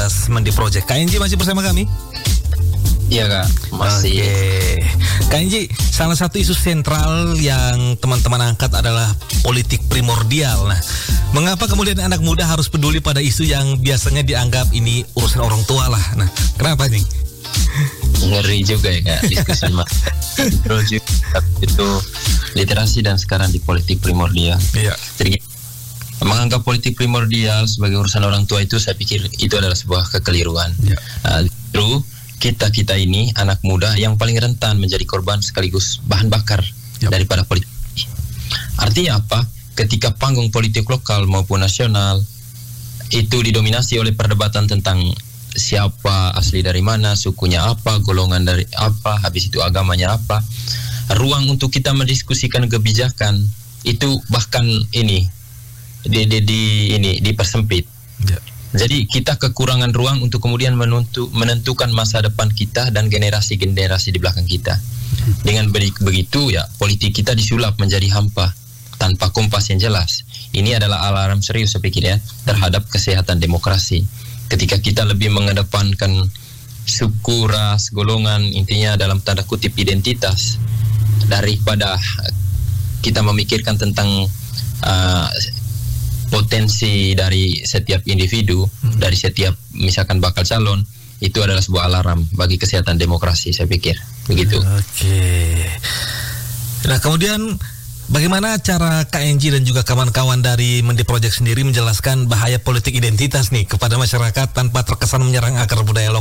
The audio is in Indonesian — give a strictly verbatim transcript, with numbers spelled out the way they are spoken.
Tugas Mendi Project. Kak Enji masih bersama kami? Iya Kak, masih. Oke. Kak Enji, salah satu isu sentral yang teman-teman angkat adalah politik primordial. Nah, mengapa kemudian anak muda harus peduli pada isu yang biasanya dianggap ini urusan orang tua lah? Nah, kenapa nih? Ngeri juga ya Kak diskusi mas. Itu literasi dan sekarang di politik primordial. Iya. Jadi menganggap politik primordial sebagai urusan orang tua itu saya pikir itu adalah sebuah kekeliruan. Iya. Uh, justru kita-kita ini anak muda yang paling rentan menjadi korban sekaligus bahan bakar yep. daripada politik. Artinya apa? Ketika panggung politik lokal maupun nasional itu didominasi oleh perdebatan tentang siapa asli dari mana, sukunya apa, golongan dari apa, habis itu agamanya apa, ruang untuk kita mendiskusikan kebijakan itu bahkan ini di, di, di ini dipersempit. Yep. Jadi kita kekurangan ruang untuk kemudian menentu, menentukan masa depan kita dan generasi-generasi di belakang kita. Dengan begitu ya politik kita disulap menjadi hampa tanpa kompas yang jelas. Ini adalah alarm serius saya pikir ya terhadap kesehatan demokrasi. Ketika kita lebih mengedepankan suku, ras, golongan, intinya dalam tanda kutip identitas daripada kita memikirkan tentang uh, potensi dari setiap individu, hmm. dari setiap misalkan bakal calon, itu adalah sebuah alarm bagi kesehatan demokrasi saya pikir begitu. Oke. Nah kemudian bagaimana cara Kak Enji dan juga kawan-kawan dari Mendi Project sendiri menjelaskan bahaya politik identitas nih kepada masyarakat tanpa terkesan menyerang akar budaya lokal?